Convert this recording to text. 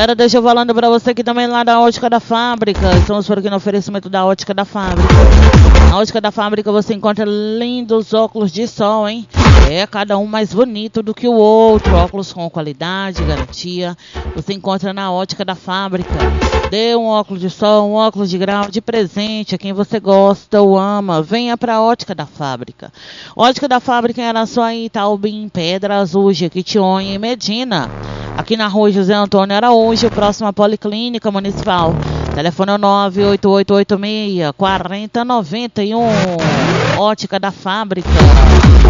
Galera, deixa eu falando pra você aqui também lá da Ótica da Fábrica. Estamos por aqui no oferecimento da Ótica da Fábrica. Na Ótica da Fábrica você encontra lindos óculos de sol, hein? É, cada um mais bonito do que o outro. Óculos com qualidade, garantia. Você encontra na Ótica da Fábrica. Dê um óculos de sol, um óculos de grau de presente a quem você gosta ou ama. Venha pra Ótica da Fábrica. Ótica da Fábrica em Araçuaí, Itaubim, Pedra Azul, Jequitinhonha e Medina. Aqui na rua José Antônio Araújo, próxima à Policlínica Municipal. Telefone é 98886-4091. Ótica da Fábrica.